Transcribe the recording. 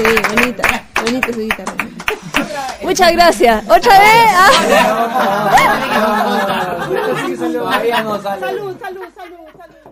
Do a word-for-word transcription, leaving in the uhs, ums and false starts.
bonita, bonita su guitarra. Muchas gracias. ¿Otra vez? Ah. Salud, salud, salud, salud.